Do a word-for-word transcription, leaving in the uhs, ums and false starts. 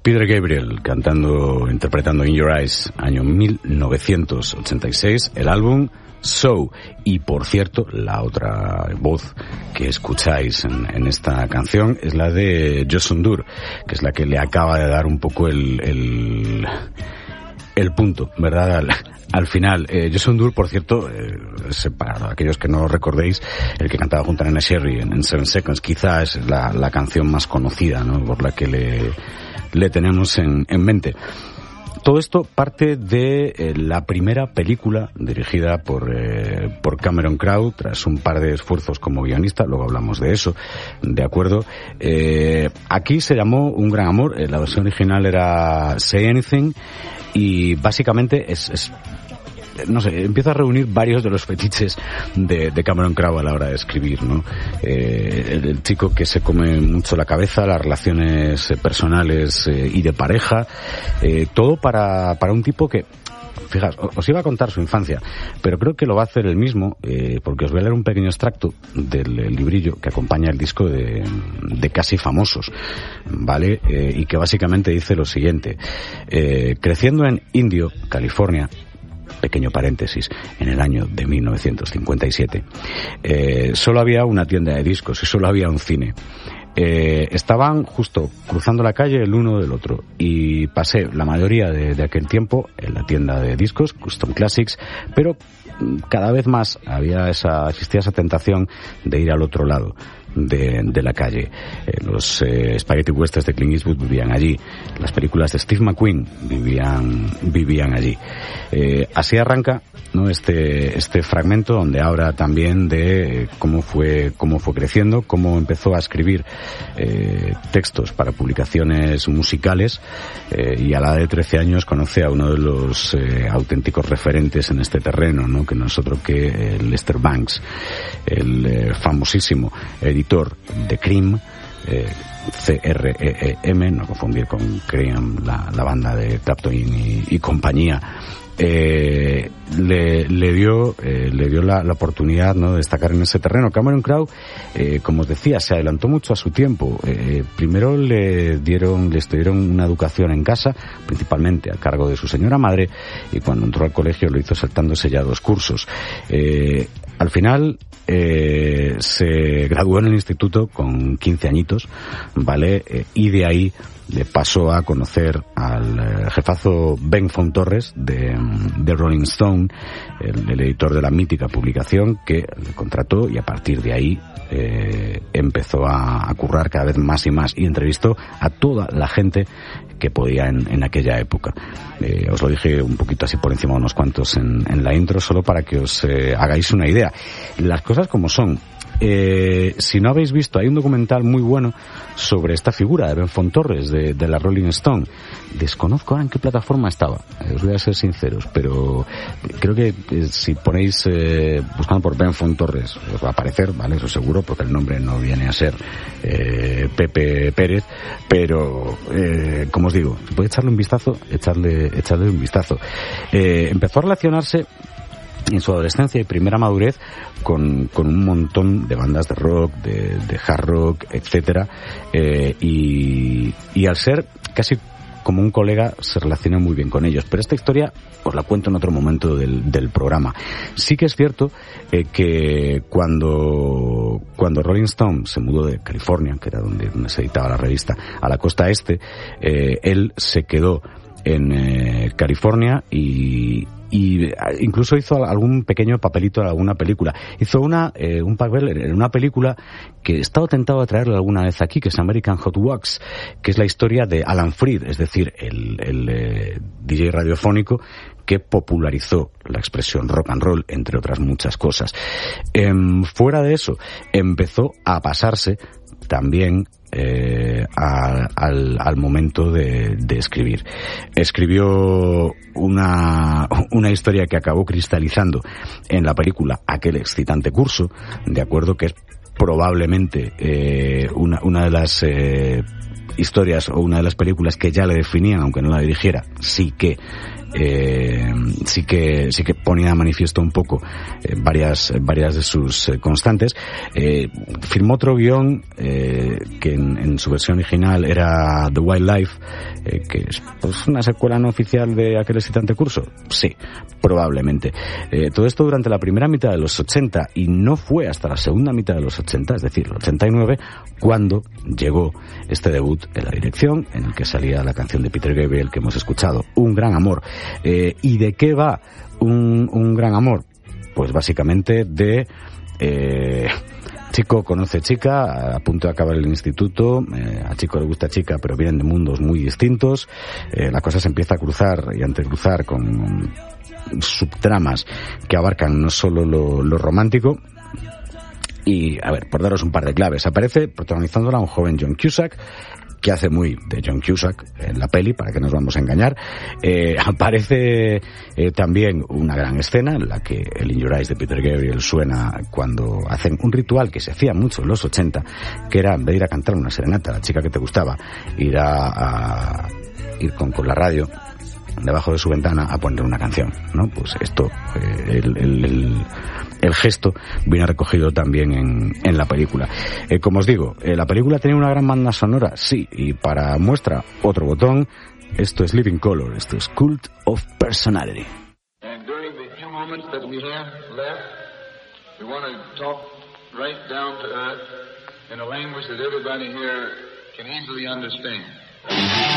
Peter Gabriel cantando, interpretando In Your Eyes, año mil novecientos ochenta y seis, el álbum So. Y por cierto, la otra voz que escucháis en, en esta canción es la de Josun Dur, que es la que le acaba de dar un poco el el, el punto, ¿verdad?, al, al final. eh, Josun Dur, por cierto, eh, para aquellos que no lo recordéis, el que cantaba junto a Nene Sherry en, en Seven Seconds, quizás es la, la canción más conocida, ¿no?, por la que le, le tenemos en, en mente. Todo esto parte de eh, la primera película dirigida por eh, por Cameron Crowe, tras un par de esfuerzos como guionista. Luego hablamos de eso, de acuerdo. Eh, aquí se llamó Un Gran Amor, eh, la versión original era Say Anything, y básicamente es, es no sé, empieza a reunir varios de los fetiches de, de Cameron Crowe a la hora de escribir, ¿no? Eh, el, el chico que se come mucho la cabeza, las relaciones personales eh, y de pareja, eh, todo para, para un tipo que, fijaos, os iba a contar su infancia, pero creo que lo va a hacer él mismo, eh, porque os voy a leer un pequeño extracto del librillo que acompaña el disco de, de Casi Famosos, ¿vale? Eh, y que básicamente dice lo siguiente: eh, creciendo en Indio, California, pequeño paréntesis, en el año de mil novecientos cincuenta y siete, eh, solo había una tienda de discos y solo había un cine. Eh, estaban justo cruzando la calle el uno del otro, y pasé la mayoría de, de aquel tiempo en la tienda de discos Custom Classics, pero cada vez más había esa, existía esa tentación de ir al otro lado de, de la calle. Eh, los eh, Spaghetti Westerns de Clint Eastwood vivían allí, las películas de Steve McQueen vivían vivían allí. Eh, así arranca, ¿no?, este este fragmento, donde habla también de cómo fue cómo fue creciendo, cómo empezó a escribir eh, textos para publicaciones musicales, eh, y a la edad de trece años conoce a uno de los eh, auténticos referentes en este terreno, ¿no?, que no es otro que eh, Lester Bangs, el eh, famosísimo editor de Cream, eh, C R E E M, no confundir con Cream, la, la banda de Clapton y, y compañía. Eh, le, le dio eh, le dio la, la oportunidad, ¿no?, de destacar en ese terreno. Cameron Crowe, eh, como os decía, se adelantó mucho a su tiempo. Eh, primero le dieron le dieron una educación en casa, principalmente a cargo de su señora madre, y cuando entró al colegio lo hizo saltándose ya dos cursos. Eh, al final eh, se graduó en el instituto con quince añitos, ¿vale? Eh, y de ahí le pasó a conocer al eh, jefazo Ben Fontorres de, de Rolling Stone, el, el editor de la mítica publicación, que le contrató, y a partir de ahí eh, empezó a, a currar cada vez más y más, y entrevistó a toda la gente que podía en, en aquella época. Eh, os lo dije un poquito así por encima, unos cuantos en, en la intro, solo para que os eh, hagáis una idea. Las cosas como son. Eh, si no habéis visto, hay un documental muy bueno sobre esta figura de Ben Fontorres de, de la Rolling Stone. Desconozco ahora en qué plataforma estaba, eh, os voy a ser sinceros, pero creo que eh, si ponéis eh, buscando por Ben Fontorres os va a aparecer, ¿vale? Eso seguro, porque el nombre no viene a ser eh, Pepe Pérez, pero eh, como os digo, si podéis echarle un vistazo, echarle, echarle un vistazo. Eh, empezó a relacionarse en su adolescencia y primera madurez con, con un montón de bandas de rock, de, de hard rock, etcétera, eh, y, y al ser casi como un colega se relaciona muy bien con ellos. Pero esta historia os la cuento en otro momento del, del programa. Sí que es cierto eh, que cuando cuando Rolling Stone se mudó de California, que era donde, donde se editaba la revista, a la costa este, eh, él se quedó en eh, California y y incluso hizo algún pequeño papelito en alguna película. Hizo una eh, un papel en una película que he estado tentado a traerle alguna vez aquí, que es American Hot Wax, que es la historia de Alan Freed, es decir, el, el eh, D J radiofónico que popularizó la expresión rock and roll, entre otras muchas cosas. Eh, fuera de eso, empezó a pasarse también eh, a, al, al momento de, de escribir. Escribió una, una historia que acabó cristalizando en la película Aquel excitante curso, de acuerdo, que es probablemente eh, una, una de las eh, historias o una de las películas que ya le definían, aunque no la dirigiera, sí que eh, sí que sí que ponía de manifiesto un poco eh, varias varias de sus eh, constantes. Eh, firmó otro guión eh, que en, en su versión original era The Wildlife, eh, que es pues, una secuela no oficial de aquel excitante curso. Sí, probablemente. Eh, todo esto durante la primera mitad de los ochenta, y no fue hasta la segunda mitad de los ochenta, es decir, el ochenta y nueve, cuando llegó este debut en la dirección, en el que salía la canción de Peter Gabriel que hemos escuchado, Un gran amor. Eh, ¿Y de qué va un, un gran amor? Pues básicamente de... Eh, chico conoce chica, a punto de acabar el instituto, eh, a chico le gusta chica, pero vienen de mundos muy distintos, eh, la cosa se empieza a cruzar y a entrecruzar con subtramas que abarcan no solo lo, lo romántico. Y, a ver, por daros un par de claves, aparece protagonizándola un joven John Cusack, que hace muy de John Cusack en la peli, para que nos vamos a engañar. Eh, aparece eh, también una gran escena en la que el In Your Eyes de Peter Gabriel suena cuando hacen un ritual que se hacía mucho en los ochenta, que era, en vez de ir a cantar una serenata a la chica que te gustaba, ir a, a ir con, con la radio debajo de su ventana a poner una canción, ¿no? Pues esto, eh, el, el, el, el gesto viene recogido también en, en la película. Eh, como os digo, eh, la película tiene una gran banda sonora, sí, y para muestra, otro botón, esto es Living Colour, esto es Cult of Personality. And during the few moments that we have left, we want to talk right down to earth in a language that everybody here can easily understand.